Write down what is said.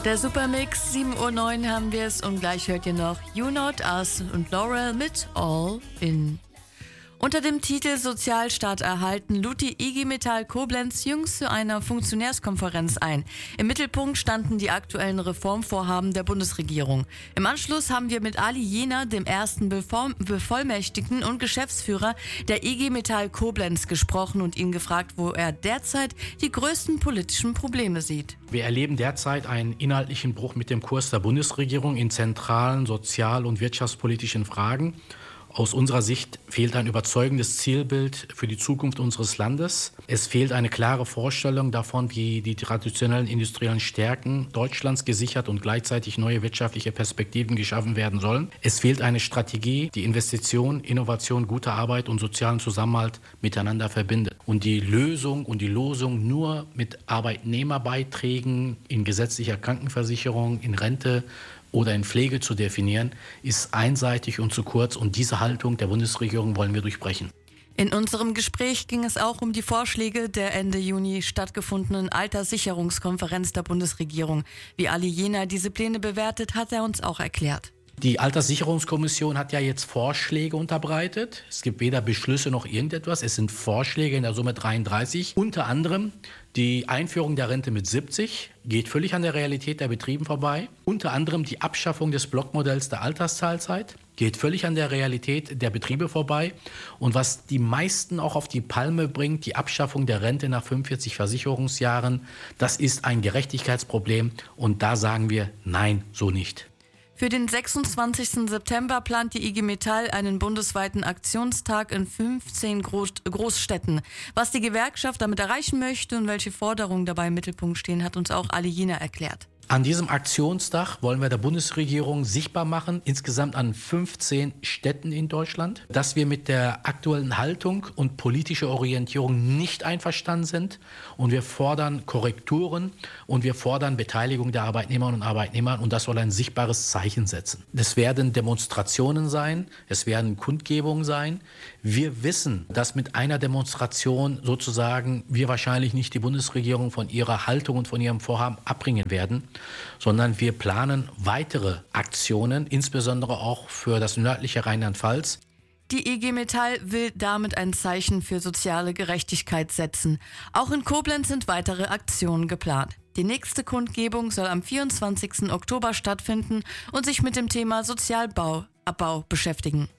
Der Supermix, 7:09 Uhr haben wir es und gleich hört ihr noch You Not Us und Laurel mit All In. Unter dem Titel Sozialstaat erhalten lud die IG Metall Koblenz jüngst zu einer Funktionärskonferenz ein. Im Mittelpunkt standen die aktuellen Reformvorhaben der Bundesregierung. Im Anschluss haben wir mit Ali Jener, dem ersten Bevollmächtigten und Geschäftsführer der IG Metall Koblenz, gesprochen und ihn gefragt, wo er derzeit die größten politischen Probleme sieht. Wir erleben derzeit einen inhaltlichen Bruch mit dem Kurs der Bundesregierung in zentralen sozial- und wirtschaftspolitischen Fragen. Aus unserer Sicht fehlt ein überzeugendes Zielbild für die Zukunft unseres Landes. Es fehlt eine klare Vorstellung davon, wie die traditionellen industriellen Stärken Deutschlands gesichert und gleichzeitig neue wirtschaftliche Perspektiven geschaffen werden sollen. Es fehlt eine Strategie, die Investition, Innovation, gute Arbeit und sozialen Zusammenhalt miteinander verbindet. Und die Lösung und die Losung nur mit Arbeitnehmerbeiträgen in gesetzlicher Krankenversicherung, in Rente oder in Pflege zu definieren, ist einseitig und zu kurz, und diese Haltung der Bundesregierung wollen wir durchbrechen. In unserem Gespräch ging es auch um die Vorschläge der Ende Juni stattgefundenen Alterssicherungskonferenz der Bundesregierung. Wie Ali Jener diese Pläne bewertet, hat er uns auch erklärt. Die Alterssicherungskommission hat ja jetzt Vorschläge unterbreitet. Es gibt weder Beschlüsse noch irgendetwas. Es sind Vorschläge in der Summe 33. Unter anderem die Einführung der Rente mit 70 geht völlig an der Realität der Betrieben vorbei. Unter anderem die Abschaffung des Blockmodells der Altersteilzeit geht völlig an der Realität der Betriebe vorbei. Und was die meisten auch auf die Palme bringt, die Abschaffung der Rente nach 45 Versicherungsjahren, das ist ein Gerechtigkeitsproblem. Und da sagen wir, nein, so nicht. Für den 26. September plant die IG Metall einen bundesweiten Aktionstag in 15 Großstädten. Was die Gewerkschaft damit erreichen möchte und welche Forderungen dabei im Mittelpunkt stehen, hat uns auch Ali Jener erklärt. An diesem Aktionstag wollen wir der Bundesregierung sichtbar machen, insgesamt an 15 Städten in Deutschland, dass wir mit der aktuellen Haltung und politische Orientierung nicht einverstanden sind. Und wir fordern Korrekturen und wir fordern Beteiligung der Arbeitnehmerinnen und Arbeitnehmer, und das soll ein sichtbares Zeichen setzen. Es werden Demonstrationen sein, es werden Kundgebungen sein. Wir wissen, dass mit einer Demonstration sozusagen wir wahrscheinlich nicht die Bundesregierung von ihrer Haltung und von ihrem Vorhaben abbringen werden, sondern wir planen weitere Aktionen, insbesondere auch für das nördliche Rheinland-Pfalz. Die IG Metall will damit ein Zeichen für soziale Gerechtigkeit setzen. Auch in Koblenz sind weitere Aktionen geplant. Die nächste Kundgebung soll am 24. Oktober stattfinden und sich mit dem Thema Sozialabbau beschäftigen.